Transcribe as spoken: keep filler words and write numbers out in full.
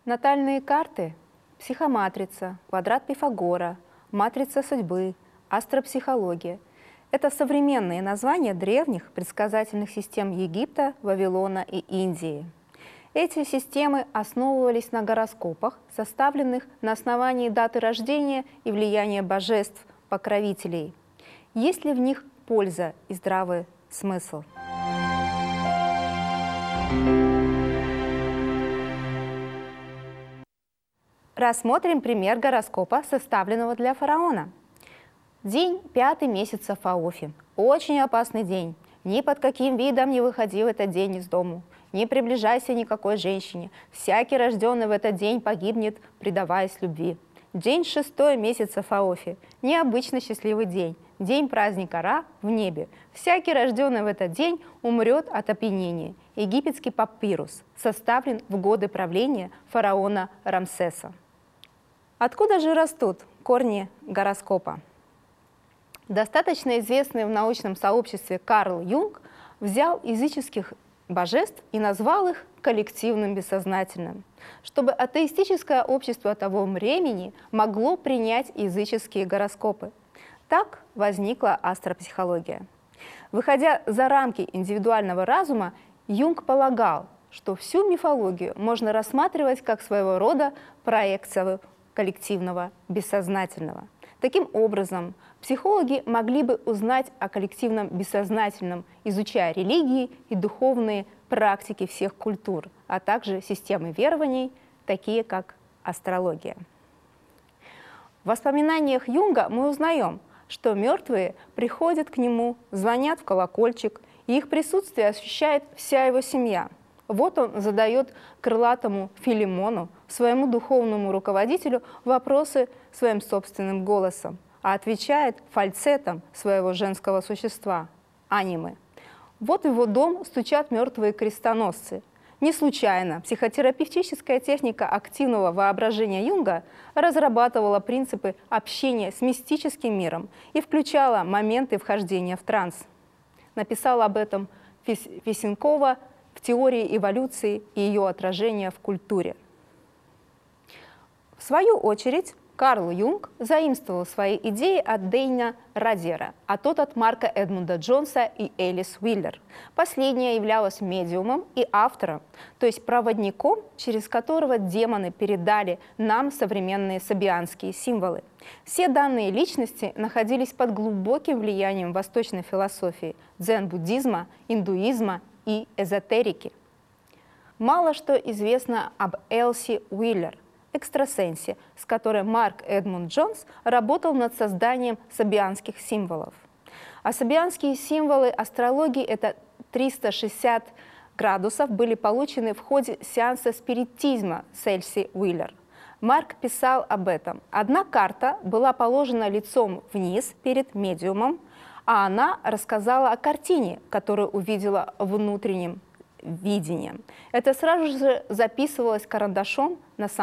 Натальные карты, психоматрица, квадрат Пифагора, матрица судьбы, астропсихология – это современные названия древних предсказательных систем Египта, Вавилона и Индии. Эти системы основывались на гороскопах, составленных на основании даты рождения и влияния божеств, покровителей. Есть ли в них польза и здравый смысл? Рассмотрим пример гороскопа, составленного для фараона. День пятый месяца Фаофи. Очень опасный день. Ни под каким видом не выходи в этот день из дому. Не приближайся никакой женщине. Всякий рожденный в этот день погибнет, предаваясь любви. День шестой месяца Фаофи. Необычно счастливый день. День праздника Ра в небе. Всякий рожденный в этот день умрет от опьянения. Египетский папирус составлен в годы правления фараона Рамсеса. Откуда же растут корни гороскопа? Достаточно известный в научном сообществе Карл Юнг взял языческих божеств и назвал их коллективным бессознательным, чтобы атеистическое общество того времени могло принять языческие гороскопы. Так возникла астропсихология. Выходя за рамки индивидуального разума, Юнг полагал, что всю мифологию можно рассматривать как своего рода проекцию коллективного бессознательного. Таким образом, психологи могли бы узнать о коллективном бессознательном, изучая религии и духовные практики всех культур, а также системы верований, такие как астрология. В воспоминаниях Юнга мы узнаем, что мертвые приходят к нему, звонят в колокольчик, и их присутствие ощущает вся его семья. Вот он задает крылатому Филимону, своему духовному руководителю, вопросы своим собственным голосом, а отвечает фальцетом своего женского существа – анимы. Вот в его дом стучат мертвые крестоносцы. Не случайно психотерапевтическая техника активного воображения Юнга разрабатывала принципы общения с мистическим миром и включала моменты вхождения в транс. Написала об этом Фесенкова в теории эволюции и ее отражения в культуре. В свою очередь, Карл Юнг заимствовал свои идеи от Дейна Радера, а тот от Марка Эдмунда Джонса и Элис Уиллер. Последняя являлась медиумом и автором, то есть проводником, через которого демоны передали нам современные сабианские символы. Все данные личности находились под глубоким влиянием восточной философии, дзен-буддизма, индуизма и эзотерики. Мало что известно об Элси Уиллер, экстрасенсе, с которой Марк Эдмунд Джонс работал над созданием сабианских символов. А сабианские символы астрологии – это триста шестьдесят градусов, были получены в ходе сеанса спиритизма с Элси Уиллер. Марк писал об этом. Одна карта была положена лицом вниз перед медиумом, а она рассказала о картине, которую увидела внутренним видением. Это сразу же записывалось карандашом на самом